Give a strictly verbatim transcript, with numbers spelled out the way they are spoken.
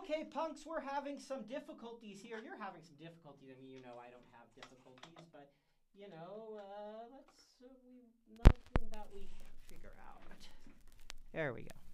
Okay, punks, we're having some difficulties here. You're having some difficulties. I mean, you know I don't have difficulties, but, you know, uh, let's, uh, we, nothing that we can't figure out. There we go.